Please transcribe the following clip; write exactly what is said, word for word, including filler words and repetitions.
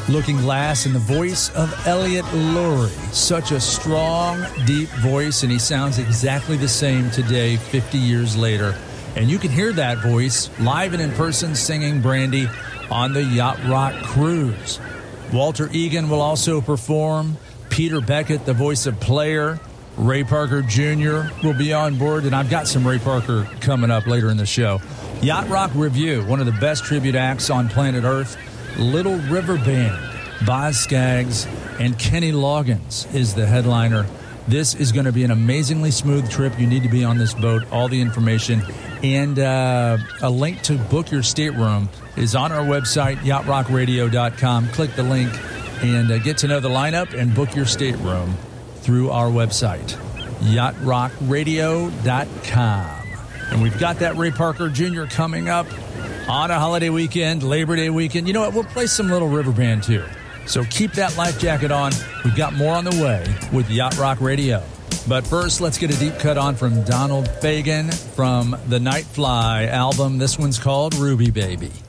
Looking Glass and the voice of Elliot Lurie. Such a strong, deep voice, and he sounds exactly the same today, fifty years later. And you can hear that voice live and in person singing Brandy on the Yacht Rock Cruise. Walter Egan will also perform. Peter Beckett, the voice of Player. Ray Parker Junior will be on board, and I've got some Ray Parker coming up later in the show. Yacht Rock Review, one of the best tribute acts on planet Earth. Little River Band, Boz Scaggs, and Kenny Loggins is the headliner. This is going to be an amazingly smooth trip. You need to be on this boat. All the information and uh, a link to book your stateroom is on our website, yacht rock radio dot com. Click the link and uh, get to know the lineup and book your stateroom through our website, yacht rock radio dot com. And we've got that Ray Parker Junior coming up on a holiday weekend, Labor Day weekend. You know what? We'll play some Little River Band, too. So keep that life jacket on. We've got more on the way with Yacht Rock Radio. But first, let's get a deep cut on from Donald Fagen from the Night Fly album. This one's called Ruby Baby.